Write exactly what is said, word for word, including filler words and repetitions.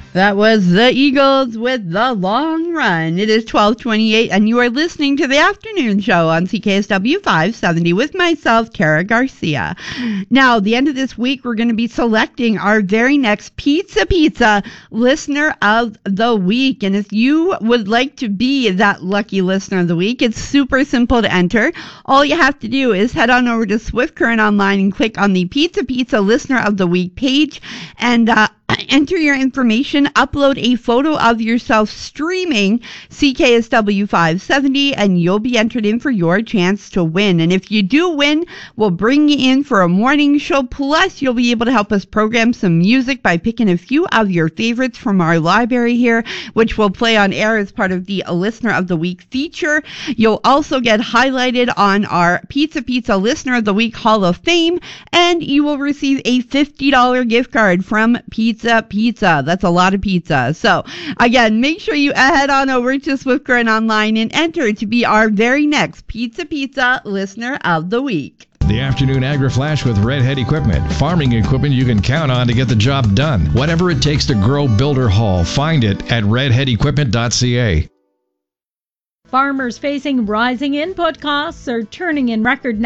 That was the Eagles with The Long Run. It is twelve twenty-eight, and you are listening to the afternoon show on C K S W five seventy with myself, Kara Garcia. Now, the end of this week, we're going to be selecting our very next Pizza Pizza Listener of the Week. And if you would like to be that lucky Listener of the Week, it's super simple to enter. All you have to do is head on over to Swift Current Online and click on the Pizza Pizza Listener of the Week page and uh, enter your information, upload a photo of yourself streaming C K S W five seventy, and you'll be entered in for your chance to win. And if you do win, we'll bring you in for a morning show. Plus, you'll be able to help us program some music by picking a few of your favorites from our library here, which will play on air as part of the Listener of the Week feature. You'll also get highlighted on our Pizza Pizza Listener of the Week Hall of Fame, and you will receive a fifty dollars gift card from Pizza Pizza. That's a lot of pizza. So, again, make sure you head on over to Swift Current Online and enter to be our very next Pizza Pizza Listener of the Week. The afternoon Agri-Flash with Redhead Equipment. Farming equipment you can count on to get the job done. Whatever it takes to grow, build, or haul, find it at redhead equipment dot c a. Farmers facing rising input costs are turning in record